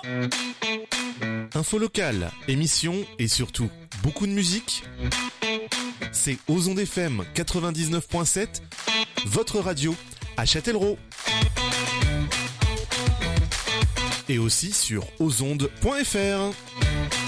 Info locale, émissions et surtout beaucoup de musique. C'est aux ondes FM 99.7, votre radio à Châtellerault. Et aussi sur osondes.fr.